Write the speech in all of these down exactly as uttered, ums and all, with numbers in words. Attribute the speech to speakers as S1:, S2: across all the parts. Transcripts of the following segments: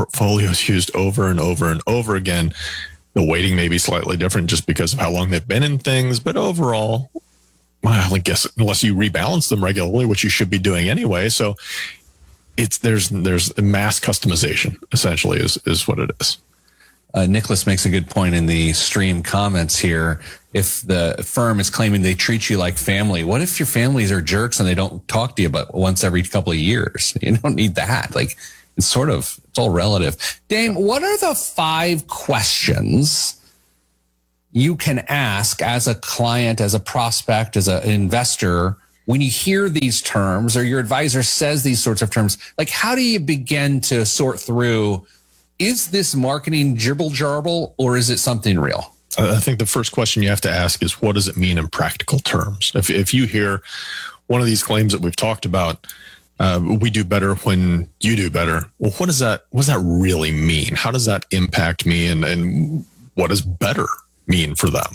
S1: portfolio is used over and over and over again. The weighting may be slightly different just because of how long they've been in things, but overall, well, I guess unless you rebalance them regularly, which you should be doing anyway. So it's there's there's mass customization essentially is is what it is.
S2: Uh, Nicholas makes a good point in the stream comments here. If the firm is claiming they treat you like family, what if your families are jerks and they don't talk to you but once every couple of years? You don't need that. Like, it's sort of, it's all relative. Dame, what are the five questions you can ask as a client, as a prospect, as an investor, when you hear these terms or your advisor says these sorts of terms? Like, how do you begin to sort through, is this marketing jibble jarble or is it something real?
S1: I think the first question you have to ask is, what does it mean in practical terms? If if you hear one of these claims that we've talked about, uh, we do better when you do better. Well, what does that what does that really mean? How does that impact me, and, and what does better mean for them?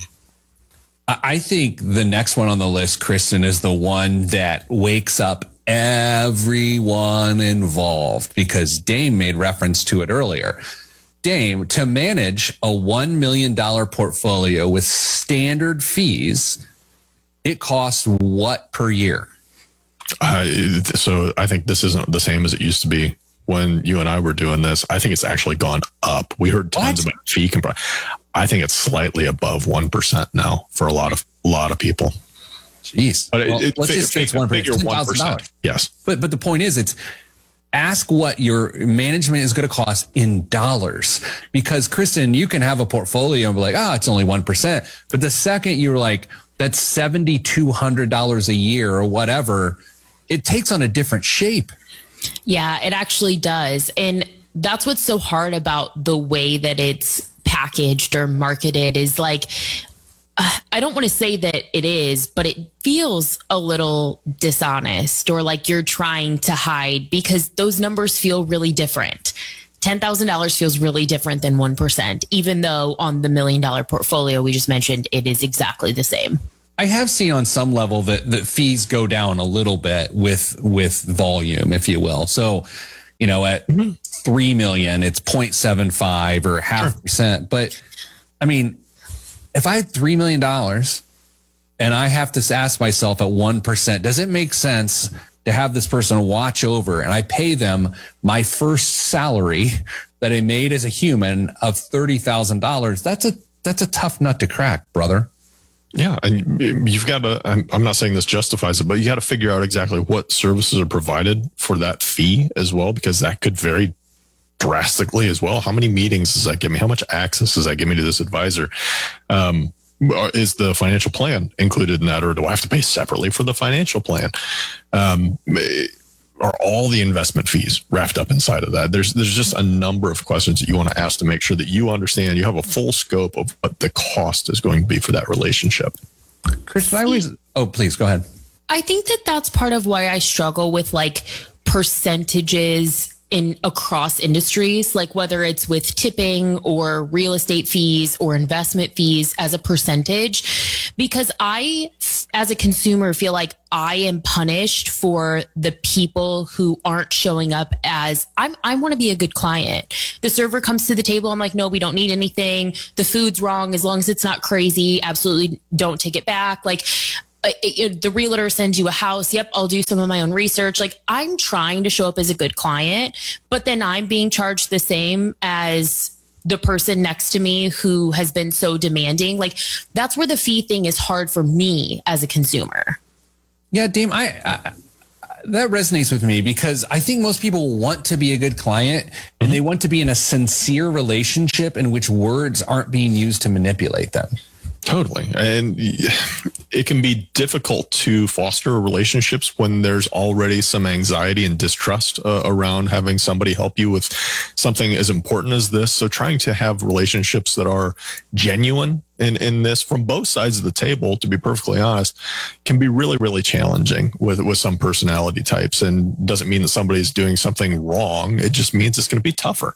S2: I think the next one on the list, Kristen, is the one that wakes up everyone involved, because Dame made reference to it earlier. Dame, to manage a one million dollars portfolio with standard fees, it costs what per year?
S1: Uh, so I think this isn't the same as it used to be when you and I were doing this. I think it's actually gone up. We heard tons what? about fee compression. I think it's slightly above one percent now for a lot of a lot of people.
S2: Jeez.
S1: But
S2: well,
S1: it, it,
S2: let's
S1: it,
S2: just figure one percent.
S1: Yes.
S2: But but the point is, it's ask what your management is going to cost in dollars. Because, Kristen, you can have a portfolio and be like, oh, it's only one percent. But the second you're like, that's seven thousand two hundred dollars a year or whatever, it takes on a different shape.
S3: Yeah, it actually does. And that's what's so hard about the way that it's packaged or marketed is like, uh, I don't want to say that it is, but it feels a little dishonest or like you're trying to hide, because those numbers feel really different. ten thousand dollars feels really different than one percent, even though on the million dollar portfolio we just mentioned, it is exactly the same.
S2: I have seen on some level that the fees go down a little bit with with volume, if you will. So, you know, at mm-hmm. three million, it's zero point seven five or half sure. percent. But I mean, if I had three million dollars and I have to ask myself at one percent, does it make sense to have this person watch over and I pay them my first salary that I made as a human of thirty thousand dollars? That's a that's a tough nut to crack, brother.
S1: Yeah, and you've got to, I'm not saying this justifies it, but you got to figure out exactly what services are provided for that fee as well, because that could vary drastically as well. How many meetings does that give me? How much access does that give me to this advisor? Um, is the financial plan included in that, or do I have to pay separately for the financial plan? Um, are all the investment fees wrapped up inside of that? There's there's just a number of questions that you want to ask to make sure that you understand, you have a full scope of what the cost is going to be for that relationship.
S2: Chris, I always, oh, please go ahead.
S3: I think that that's part of why I struggle with like percentages in across industries, like whether it's with tipping or real estate fees or investment fees as a percentage, because I, as a consumer, feel like I am punished for the people who aren't showing up as I'm, I want to be a good client. The server comes to the table. I'm like, no, we don't need anything. The food's wrong. As long as it's not crazy, absolutely don't take it back. Like, It, it, the realtor sends you a house. Yep, I'll do some of my own research. Like, I'm trying to show up as a good client, but then I'm being charged the same as the person next to me who has been so demanding. Like, that's where the fee thing is hard for me as a consumer.
S2: Yeah, Dame, I, I that resonates with me, because I think most people want to be a good client and they want to be in a sincere relationship in which words aren't being used to manipulate them.
S1: Totally. And it can be difficult to foster relationships when there's already some anxiety and distrust uh, around having somebody help you with something as important as this. So trying to have relationships that are genuine in, in this from both sides of the table, to be perfectly honest, can be really, really challenging with, with some personality types, and doesn't mean that somebody's doing something wrong. It just means it's going to be tougher.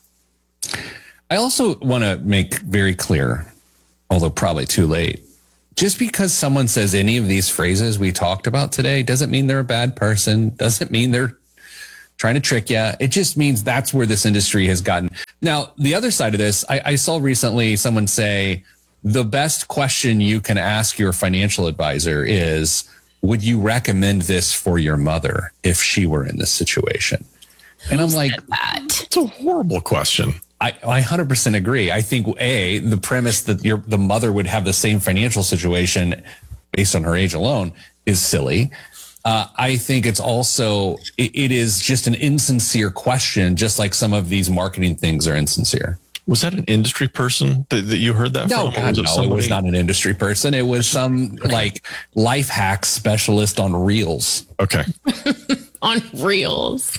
S2: I also want to make very clear, although probably too late, just because someone says any of these phrases we talked about today doesn't mean they're a bad person, doesn't mean they're trying to trick you. It just means that's where this industry has gotten. Now, the other side of this, I, I saw recently someone say the best question you can ask your financial advisor is, would you recommend this for your mother if she were in this situation? And I'm like,
S1: it's a horrible question.
S2: I, I one hundred percent agree. I think, A, the premise that your the mother would have the same financial situation based on her age alone is silly. Uh, I think it's also, it, it is just an insincere question, just like some of these marketing things are insincere.
S1: Was that an industry person that, that you heard that
S2: no,
S1: from?
S2: God,
S1: Was it
S2: no,
S1: somebody?
S2: it was not an industry person. It was some like life hack specialist on Reels.
S1: Okay.
S3: On Reels.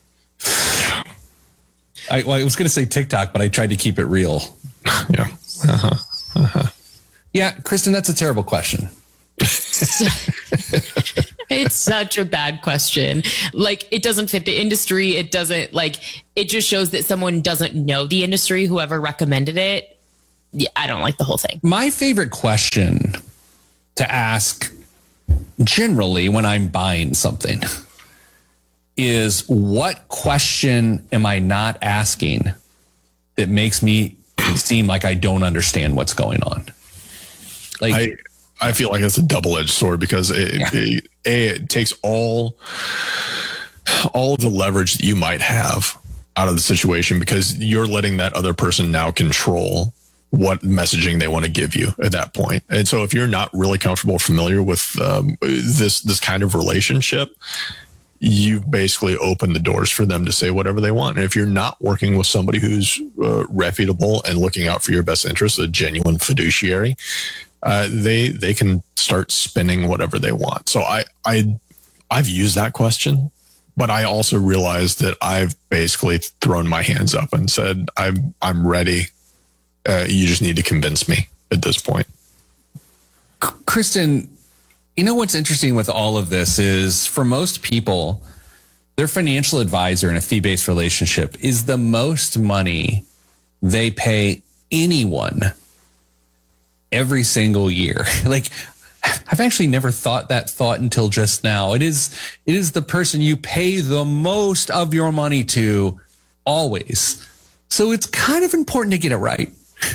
S2: I, well, I was going to say TikTok, but I tried to keep it real.
S1: Yeah. Uh-huh. Uh-huh.
S2: Yeah, Kristen, that's a terrible question.
S3: It's such a bad question. Like, it doesn't fit the industry. It doesn't, like, it just shows that someone doesn't know the industry, whoever recommended it. Yeah, I don't like the whole thing.
S2: My favorite question to ask generally when I'm buying something is, what question am I not asking that makes me seem like I don't understand what's going on? Like,
S1: I, I feel like it's a double-edged sword because it,
S2: Yeah.
S1: it, a, it takes all all of the leverage that you might have out of the situation because you're letting that other person now control what messaging they want to give you at that point. And so if you're not really comfortable, familiar with um, this this kind of relationship, you've basically opened the doors for them to say whatever they want. And if you're not working with somebody who's uh, reputable and looking out for your best interests, a genuine fiduciary, uh, they they can start spinning whatever they want. So I I I've used that question, but I also realized that I've basically thrown my hands up and said I'm I'm ready. Uh, you just need to convince me at this point.
S2: Kristen, you know what's interesting with all of this is, for most people, their financial advisor in a fee-based relationship is the most money they pay anyone every single year. Like, I've actually never thought that thought until just now. It is, it is the person you pay the most of your money to always. So it's kind of important to get it right.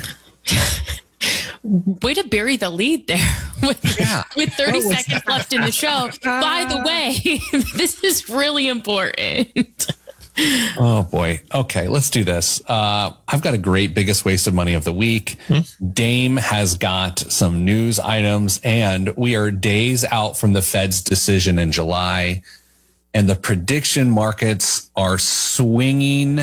S3: Way to bury the lead there with,
S2: Yeah.
S3: with thirty seconds left in the show. By the way, this is really important.
S2: Oh boy. Okay, let's do this. Uh, I've got a great biggest waste of money of the week. Hmm? Dame has got some news items, and we are days out from the Fed's decision in July, and the prediction markets are swinging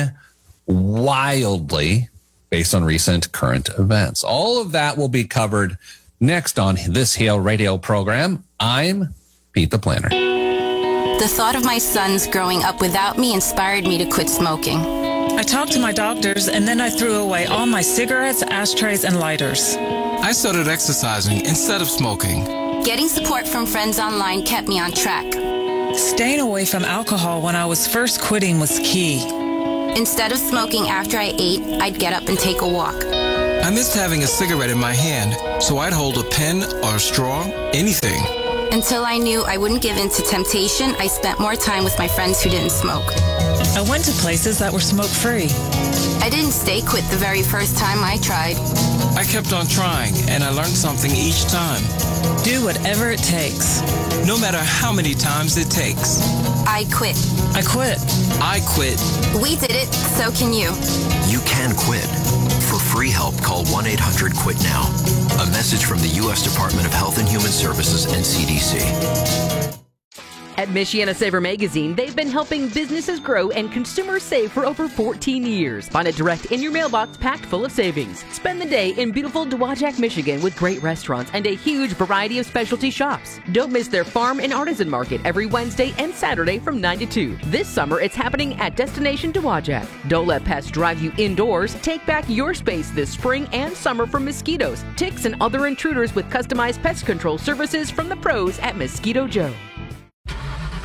S2: wildly based on recent current events. All of that will be covered next on this Hale Radio program. I'm Pete the Planner.
S4: The thought of my sons growing up without me inspired me to quit smoking.
S5: I talked to my doctors, and then I threw away all my cigarettes, ashtrays, and lighters.
S6: I started exercising instead of smoking.
S4: Getting support from friends online kept me on track.
S5: Staying away from alcohol when I was first quitting was key.
S4: Instead of smoking after I ate, I'd get up and take a walk.
S6: I missed having a cigarette in my hand, so I'd hold a pen or a straw, anything.
S4: Until I knew I wouldn't give in to temptation, I spent more time with my friends who didn't smoke.
S5: I went to places that were smoke-free.
S4: I didn't stay quit the very first time I tried.
S6: I kept on trying, and I learned something each time.
S5: Do whatever it takes.
S6: No matter how many times it takes.
S4: I quit.
S5: I quit.
S6: I quit.
S4: We did it, so can you.
S7: You can quit. For free help, call one eight hundred quit now. A message from the U S Department of Health and Human Services and C D C.
S8: At Michiana Saver Magazine, they've been helping businesses grow and consumers save for over fourteen years. Find it direct in your mailbox packed full of savings. Spend the day in beautiful Dowagiac, Michigan with great restaurants and a huge variety of specialty shops. Don't miss their farm and artisan market every Wednesday and Saturday from nine to two. This summer, it's happening at Destination Dowagiac. Don't let pests drive you indoors. Take back your space this spring and summer from mosquitoes, ticks, and other intruders with customized pest control services from the pros at Mosquito Joe.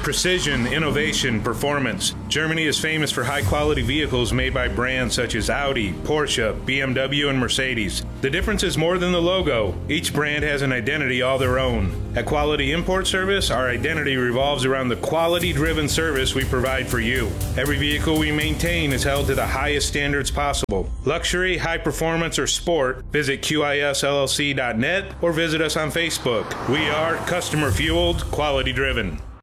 S9: Precision, innovation, performance. Germany is famous for high-quality vehicles made by brands such as Audi, Porsche, B M W, and Mercedes. The difference is more than the logo. Each brand has an identity all their own. At Quality Import Service, our identity revolves around the quality-driven service we provide for you. Every vehicle we maintain is held to the highest standards possible. Luxury, high performance, or sport, visit Q I S L L C dot net or visit us on Facebook. We are customer-fueled, quality-driven.